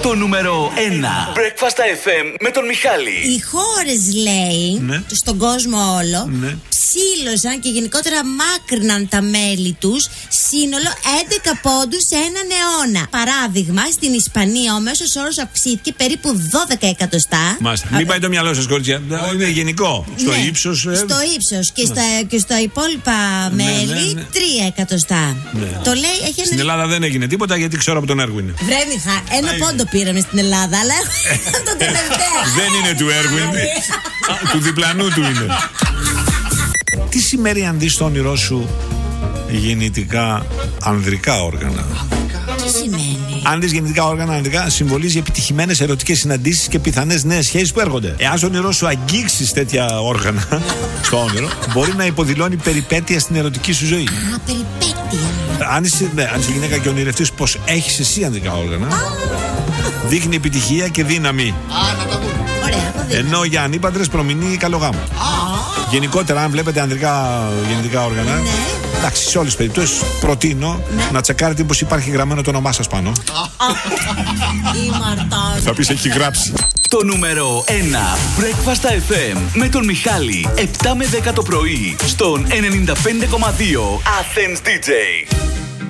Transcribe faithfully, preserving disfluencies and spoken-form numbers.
Το νούμερο ένα. Breakfast εφ εμ με τον Μιχάλη. Οι χώρες, λέει, ναι. στον κόσμο όλο, ναι. ψήλωσαν και γενικότερα μάκρυναν τα μέλη τους σύνολο έντεκα πόντους σε έναν αιώνα. Παράδειγμα, στην Ισπανία ο μέσος όρος αυξήθηκε περίπου δώδεκα εκατοστά. Μάλιστα. Μην πάει το μυαλό σας, κορίτσια. Είναι γενικό. Στο ναι. ύψος. Ε... Στο ύψος και, στα, και στα υπόλοιπα ναι, μέλη ναι, ναι. τρία εκατοστά. Ναι. Το λέει, έχει Στην ένα... Ελλάδα δεν έγινε τίποτα γιατί ξέρω από τον Έργουιν. Βρε Μιχά, ένα πόντο πήραμε στην Ελλάδα, αλλά το τελευταίο. Δεν είναι του Έργουιν. Του διπλανού του είναι. Τι σημαίνει αν δεις στο όνειρό σου γεννητικά ανδρικά όργανα? Τι σημαίνει? Αν δεις γεννητικά όργανα ανδρικά, συμβολίζει επιτυχημένες ερωτικές συναντήσεις και πιθανές νέες σχέσεις που έρχονται. Εάν στο όνειρό σου αγγίξεις τέτοια όργανα στο όνειρο, μπορεί να υποδηλώνει περιπέτεια στην ερωτική σου ζωή. Α, περιπέτεια. Αν είσαι, ναι, αν είσαι γυναίκα και ονειρευτείς πως έχεις εσύ ανδρικά όργανα, δείχνει επιτυχία και δύναμη. Α, να τα δούμε. Ωραία, το δείχνω. Ενώ για ανήπαντρες προμηνύει καλό γάμο. Γενικότερα, αν βλέπετε ανδρικά γεννητικά όργανα, Ναι. εντάξει, σε όλες τις περιπτώσεις προτείνω Ναι. να τσεκάρετε πως υπάρχει γραμμένο το όνομά σας πάνω. Η Μαρτά. Θα πεις έχει γράψει. Το νούμερο ένα. Breakfast εφ εμ με τον Μιχάλη. επτά με δέκα το πρωί στον ενενήντα πέντε κόμμα δύο Athens ντι τζέι.